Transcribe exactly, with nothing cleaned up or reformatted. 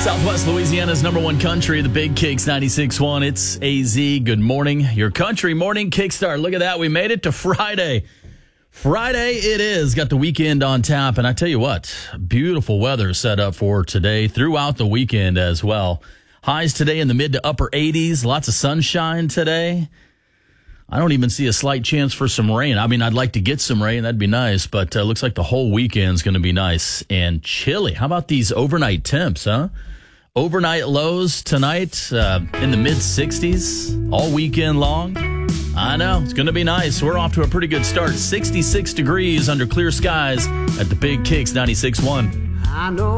Southwest Louisiana's number one country, the Big Kicks ninety-six point one. It's A Z. Good morning. Your country morning kickstart. Look at that. We made it to Friday. Friday it is. Got the weekend on tap. And I tell you what, beautiful weather set up for today throughout the weekend as well. Highs today in the mid to upper eighties. Lots of sunshine today. I don't even see a slight chance for some rain. I mean, I'd like to get some rain. That'd be nice. But uh, looks like the whole weekend's going to be nice and chilly. How about these overnight temps, huh? Overnight lows tonight uh, in the mid sixties all weekend long. I know. It's going to be nice. We're off to a pretty good start. sixty-six degrees under clear skies at the Big Kicks ninety-six point one. I know.